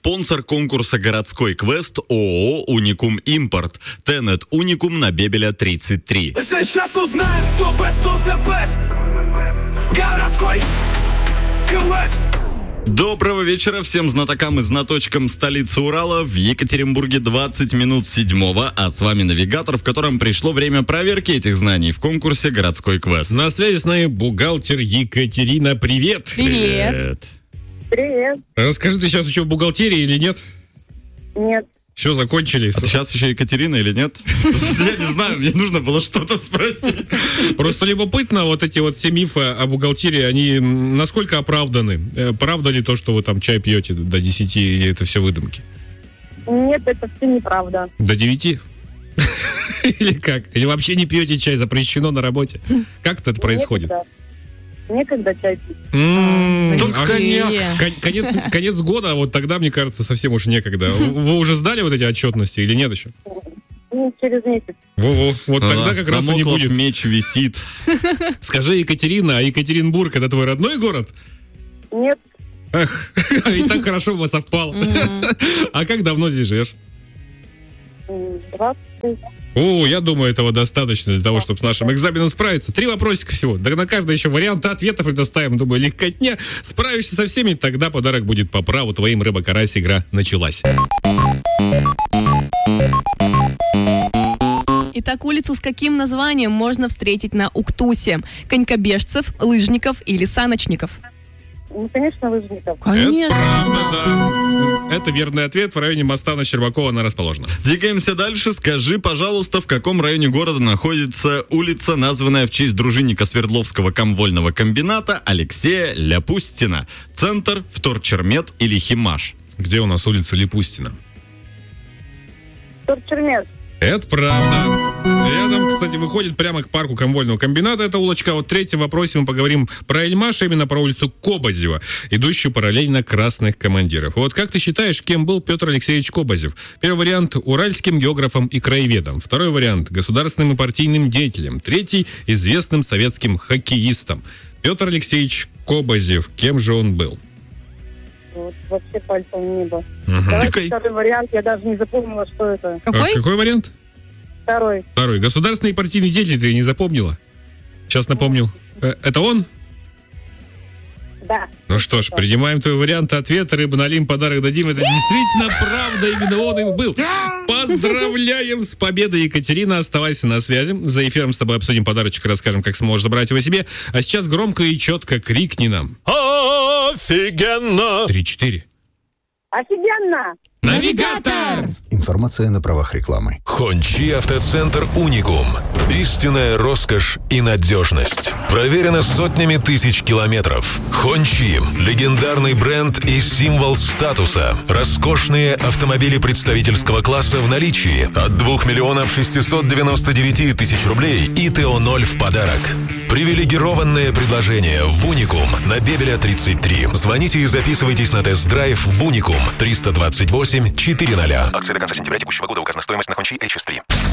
Спонсор конкурса «Городской квест» ООО «Уникум Импорт». Тенет Уникум на Бебеля 33. Сейчас узнаем, кто best of the best. Городской квест. Доброго вечера всем знатокам и знаточкам столицы Урала. В Екатеринбурге 20 минут 7-го, а с вами навигатор, в котором пришло время проверки этих знаний в конкурсе «Городской квест». На связи с нами бухгалтер Екатерина. Привет! Привет! Привет. Расскажи, ты сейчас еще в бухгалтерии или нет? Нет. Все, закончили. А ты сейчас еще Екатерина или нет? Я не знаю, мне нужно было что-то спросить. Просто любопытно, вот эти вот все мифы о бухгалтерии, они насколько оправданы? Правда ли то, что вы там чай пьете до 10, или это все выдумки? Нет, это все неправда. До 9? Или как? Или вообще не пьете чай, запрещено на работе? Как это происходит? Некогда чай пить. Только коньяк. Конец года, вот тогда, мне кажется, совсем уж некогда. Вы уже сдали вот эти отчетности или нет еще? Через месяц. Во-во, вот тогда как раз и не будет. Меч висит. Скажи, Екатерина, а Екатеринбург — это твой родной город? Нет. Эх, и так хорошо бы совпало. А как давно здесь живешь? 20 лет. О, я думаю, этого достаточно для того, чтобы с нашим экзаменом справиться. 3 вопросика всего. Да на каждый еще вариант ответа предоставим. Думаю, легкотня. Справишься со всеми, тогда подарок будет по праву твоим. Рыба-карась, игра началась. Итак, улицу с каким названием можно встретить на Уктусе? Конькобежцев, лыжников или саночников? Ну, конечно, лыжников. Конечно. Это правда, да. Это верный ответ. В районе моста на Щербакова она расположена. Двигаемся дальше. Скажи, пожалуйста, в каком районе города находится улица, названная в честь дружинника Свердловского комвольного комбината Алексея Ляпустина? Центр, Вторчермет или Химаш? Где у нас улица Липустина? Торчермет. Это правда. Рядом, кстати, выходит прямо к парку комвольного комбината эта улочка. Вот в третьем вопросе мы поговорим про Эльмаш, именно про улицу Кобозева, идущую параллельно красных командиров. Вот как ты считаешь, кем был Петр Алексеевич Кобозев? Первый вариант — уральским географом и краеведом. Второй вариант — государственным и партийным деятелем. Третий — известным советским хоккеистом. Петр Алексеевич Кобозев, кем же он был? Вот, вообще пальцем не было. Давайте второй вариант, я даже не запомнила, что это. Какой вариант? Второй. Государственный и партийный деятель, ты не запомнила? Сейчас напомнил. Это он? Да. Ну что ж, принимаем твой вариант ответа. Рыба налим, подарок дадим. Это действительно правда, именно он и был. Поздравляем с победой, Екатерина. Оставайся на связи. За эфиром с тобой обсудим подарочек, расскажем, как сможешь забрать его себе. А сейчас громко и четко крикни нам. Офигенно! 3-4. Офигенно! Навигатор! Информация на правах рекламы. Хончи Автоцентр Уникум. Истинная роскошь и надежность. Проверено сотнями тысяч километров. Хончи – легендарный бренд и символ статуса. Роскошные автомобили представительского класса в наличии. От 2 миллионов 699 тысяч рублей и ТО-0 в подарок. Привилегированное предложение в Уникум на Бебеля 33. Звоните и записывайтесь на тест-драйв в Уникум 328 400. Акция до конца сентября текущего года. Указана стоимость на Хончи HS3.